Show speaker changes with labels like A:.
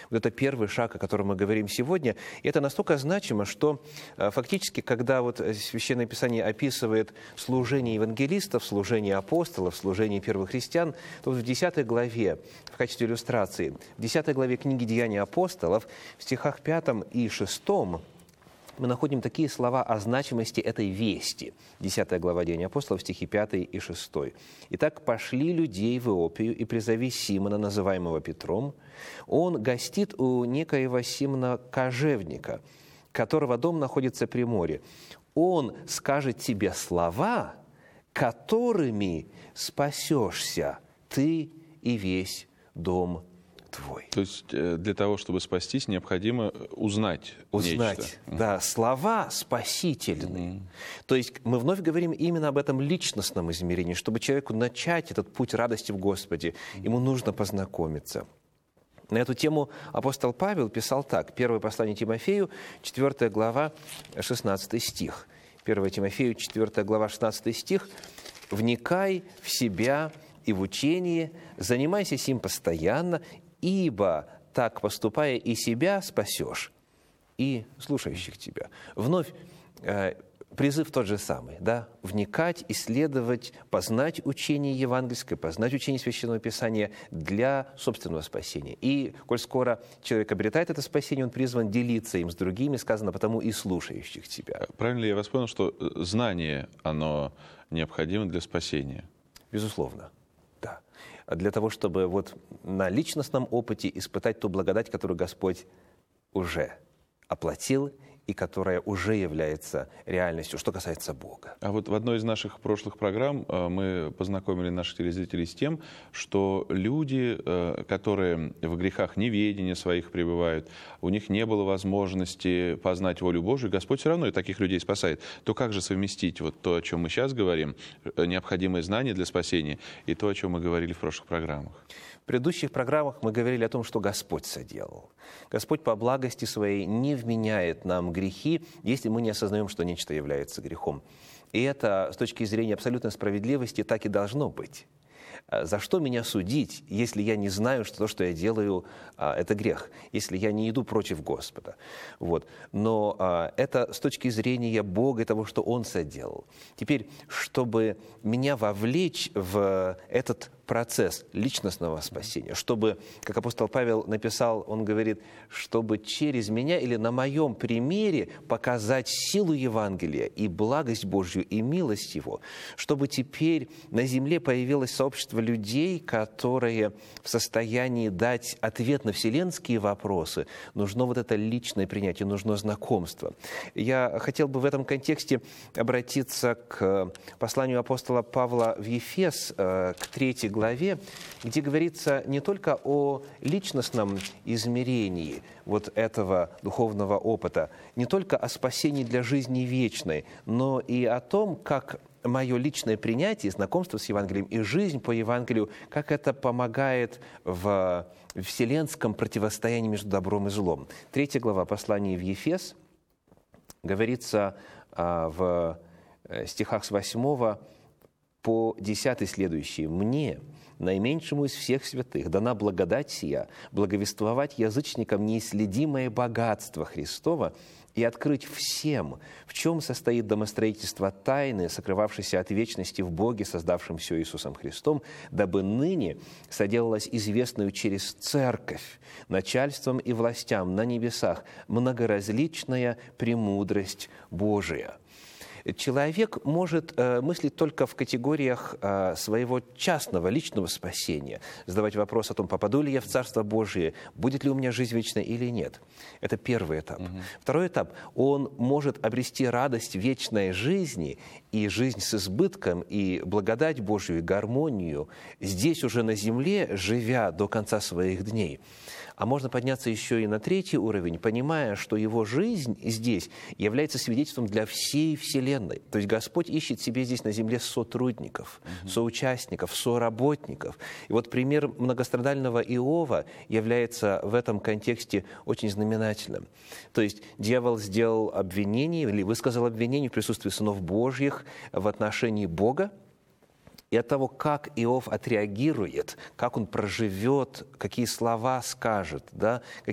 A: Вот это первый шаг, о котором мы говорим сегодня. И это настолько значимо, что фактически, когда вот Священное Писание описывает служение евангелистов, служение апостолов, служение первых христиан, то вот в 10 главе, в качестве иллюстрации, в 10 главе книги «Деяния апостолов», в стихах 5 и 6 мы находим такие слова о значимости этой вести. 10 глава Деяний апостолов, стихи 5 и 6. «Итак, пошли людей в Иопию, и призови Симона, называемого Петром. Он гостит у некоего Симона кожевника, которого дом находится при море. Он скажет тебе слова, которыми спасешься ты и весь дом твой».
B: То есть для того, чтобы спастись, необходимо узнать нечто.
A: Да, слова спасительные. То есть мы вновь говорим именно об этом личностном измерении. Чтобы человеку начать этот путь радости в Господе, ему нужно познакомиться. На эту тему апостол Павел писал так. Первое послание Тимофею, 4 глава, 16 стих. 1 Тимофею, 4 глава, 16 стих. «Вникай в себя и в учение, занимайся сим постоянно, ибо так поступая и себя спасешь, и слушающих тебя». Вновь призыв тот же самый, да? Вникать, исследовать, познать учение евангельское, познать учение Священного Писания для собственного спасения. И, коль скоро человек обретает это спасение, он призван делиться им с другими, сказано, потому и слушающих тебя.
B: Правильно ли я вас понял, что знание, оно необходимо для спасения?
A: Безусловно, да. Для того, чтобы вот на личностном опыте испытать ту благодать, которую Господь уже оплатил и которая уже является реальностью, что касается Бога.
B: А вот в одной из наших прошлых программ мы познакомили наших телезрителей с тем, что люди, которые в грехах неведения своих пребывают, у них не было возможности познать волю Божию, Господь все равно и таких людей спасает. То как же совместить вот то, о чем мы сейчас говорим, необходимые знания для спасения, и то, о чем мы говорили в прошлых программах?
A: В предыдущих программах мы говорили о том, что Господь соделал. Господь по благости Своей не вменяет нам грехи, если мы не осознаем, что нечто является грехом. И это, с точки зрения абсолютной справедливости, так и должно быть. За что меня судить, если я не знаю, что то, что я делаю, это грех, если я не иду против Господа? Вот. Но это с точки зрения Бога и того, что Он соделал. Теперь, чтобы меня вовлечь в этот процесс личностного спасения, чтобы, как апостол Павел написал, он говорит, чтобы через меня или на моем примере показать силу Евангелия и благость Божью и милость Его, чтобы теперь на земле появилось сообщество людей, которые в состоянии дать ответ на вселенские вопросы, нужно вот это личное принятие, нужно знакомство. Я хотел бы в этом контексте обратиться к посланию апостола Павла в Ефес, к 3 главе, где говорится не только о личностном измерении вот этого духовного опыта, не только о спасении для жизни вечной, но и о том, как мое личное принятие, знакомство с Евангелием и жизнь по Евангелию, как это помогает в вселенском противостоянии между добром и злом. 3 глава послания в Ефес говорится в стихах с 8 по 10 следующие. «Мне, наименьшему из всех святых, дана благодать сия, благовествовать язычникам неисследимое богатство Христова и открыть всем, в чем состоит домостроительство тайны, сокрывавшейся от вечности в Боге, создавшем все Иисусом Христом, дабы ныне соделалась известную через Церковь, начальством и властям на небесах многоразличная премудрость Божия». Человек может мыслить только в категориях своего частного, личного спасения, задавать вопрос о том, попаду ли я в Царство Божие, будет ли у меня жизнь вечная или нет. Это первый этап. Второй этап. Он может обрести радость вечной жизни и жизнь с избытком, и благодать Божию, и гармонию здесь уже на земле, живя до конца своих дней. А можно подняться еще и на 3 уровень, понимая, что его жизнь здесь является свидетельством для всей Вселенной. То есть Господь ищет себе здесь на земле сотрудников, соучастников, соработников. И вот пример многострадального Иова является в этом контексте очень знаменательным. То есть дьявол сделал обвинение или высказал обвинение в присутствии сынов Божьих в отношении Бога. И от того, как Иов отреагирует, как он проживет, какие слова скажет, да,